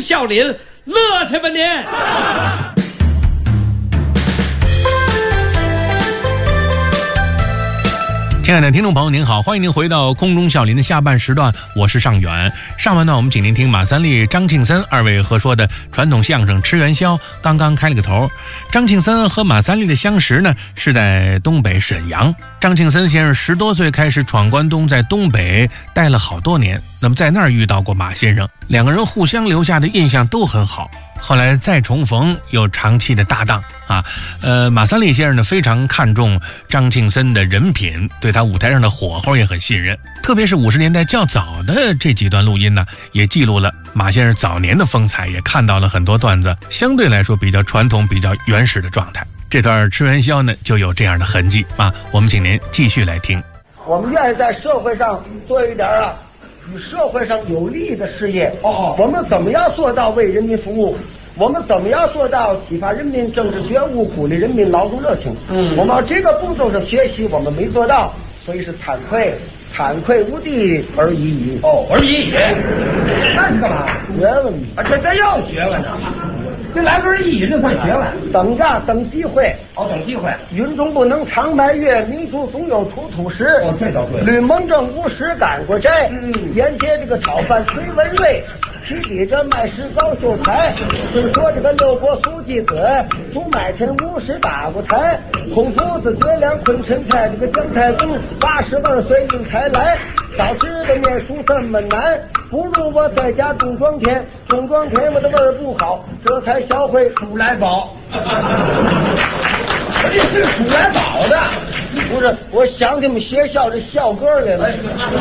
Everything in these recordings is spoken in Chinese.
笑林，乐去吧您！ 亲爱的听众朋友您好，欢迎您回到空中笑林的下半时段，我是尚远。上半段我们请您听马三立、张庆森二位合说的传统相声吃元宵刚刚开了个头。张庆森和马三立的相识呢是在东北沈阳。张庆森先生10多岁开始闯关东，在东北待了好多年，那么在那儿遇到过马先生，两个人互相留下的印象都很好。后来再重逢，又长期的搭档啊。马三立先生呢非常看重张庆森的人品，对他舞台上的火候也很信任。特别是50年代较早的这几段录音呢，也记录了马先生早年的风采，也看到了很多段子相对来说比较传统、比较原始的状态。这段吃元宵呢，就有这样的痕迹啊。我们请您继续来听。 我们愿意在社会上做一点与社会上有利的事业。我们怎么样做到为人民服务？我们怎么样做到启发人民政治觉悟，鼓励人民劳动热情？我们要这个步骤上学习，我们没做到，所以是惭愧无地而已矣。 而已。那是干嘛？ 学问啊，这要学问呢。这来个人意，这算学问。 等机会。 等机会。 云中不能长埋月，民族总有出土时。 这倒对。 吕蒙正无时赶过斋。沿街这个讨饭崔文瑞，提笔着卖诗高秀才。虽说这个六国苏季子，足买前50打过台。孔夫子绝粮昆陈太，这个姜太公82岁运才来。早知道念书这么难，不如我在家种庄田。种庄田我的味儿不好，这才学会数来宝。 这是数来宝的。 不是，我想起我们学校这校歌来了。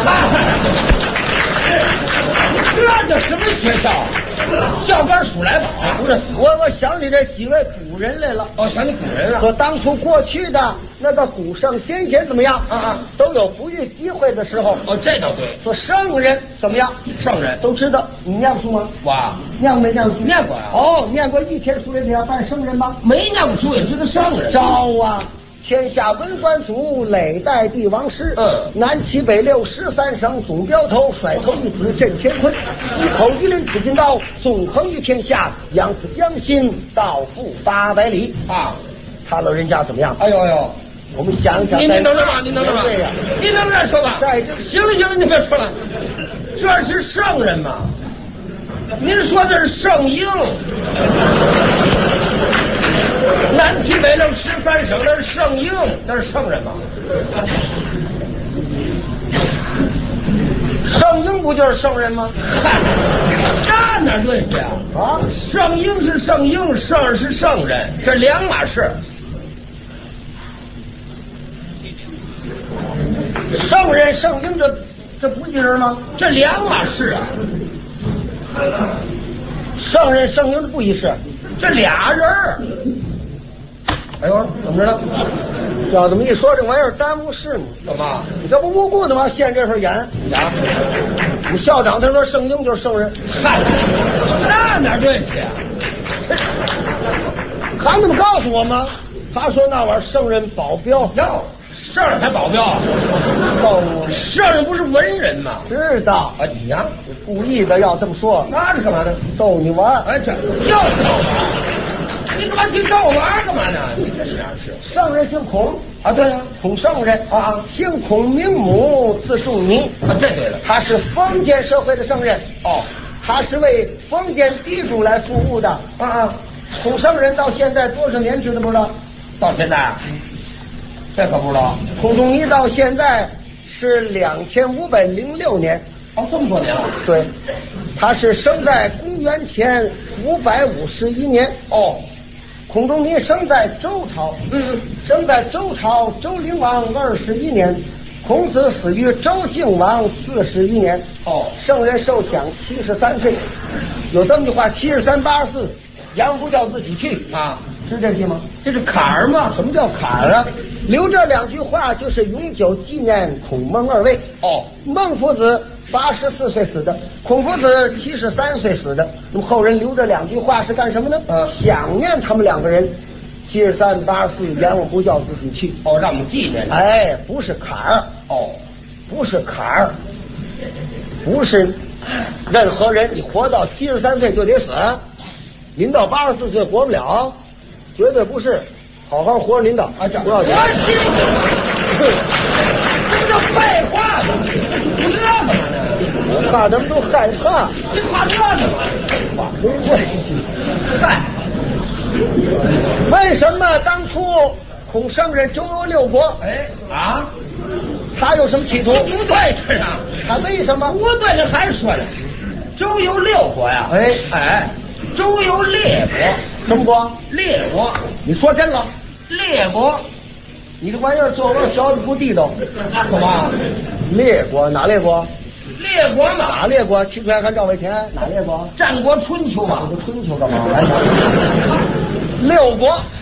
这叫什么学校？校歌数来宝？ 不是，我想起这几位古人来了。 想起古人了。 说当初过去的那个古圣先贤怎么样？都有不遇机会的时候。 这倒对。 说圣人怎么样？ 圣人都知道。你念过书吗？ 我念没念过书？ 念过呀。 念过一天书也得要办圣人吗？ 没念过书也知道圣人。 招啊！天下文官祖，累代帝王师。南七北六13省，总镖头，甩头一子震乾坤。一口鱼鳞紫金刀，纵横于天下，扬此江心，道覆800里。他老人家怎么样？ 哎呦， 我们想想。 您等等吧，您等等吧。您能再说吧？行了，您别说了。这是圣人吗？您说的是圣婴。南七北六13省，那是圣婴，那是圣人吗？ 圣婴不就是圣人吗？ 那哪对去啊？圣婴是圣婴，圣人是圣人，这两码事。 圣人圣婴这不一人吗？ 这两码事啊。 圣人圣婴不一事， 这俩人。哎呦，怎么着了？ 要这么一说，这玩意儿耽误事呢。 怎么？ 你这不无故的吗？现这份演呀？你校长他说圣婴就是圣人。 那哪对去啊？ 他那么告诉我吗？他说那玩意儿圣人保镖。 圣人还保镖？圣人不是文人吗？ 知道啊，你呀， 故意的要这么说。 那是干嘛的？ 逗你玩。 这又逗玩？你干嘛听逗玩干嘛呢？你这是圣人姓孔啊？对呀， 孔圣人姓孔，名母，字仲尼这对了。 他是封建社会的圣人。他是为封建地主来服务的。孔圣人到现在多少年知道不知道？ 到现在这可不知道。 孔仲尼到现在是2506年。 这么多年了。 对，他是生在公元前551年。孔仲尼生在周朝。生在周朝周灵王21年，孔子死于周敬王41年。圣人受享73岁。有这么句话：73、84，养不叫自己去是这句吗？ 这是坎儿吗？ 什么叫坎儿啊？留这2句话就是永久纪念孔孟2位。孟夫子84岁死的，孔夫子73岁死的。那么后人留这2句话是干什么呢？想念他们2个人。73、84，言我不叫自己去。 让我们纪念。 不是坎儿。不是坎儿，不是任何人你活到73岁就得死，您到84岁活不了，绝对不是。好好活着您的啊，不要紧。 我心这不叫废话吗？这干嘛呢？ 我怕他们都害怕， 心怕这干嘛？ 话没关系。 嗨， 为什么当初孔圣人周游六国？ 哎啊， 他有什么企图？ 不对这啊， 他为什么？ 不对，这还说呢。周游六国呀，哎，周游列国， 什么国？ 列国， 你说真了？ 列国， 你这玩意儿做我小子不地道。 干嘛？ 列国哪列国？ 列国嘛， 哪列国？秦淮汉赵魏前哪列国？ 战国春秋嘛。 这春秋干嘛？来，六国。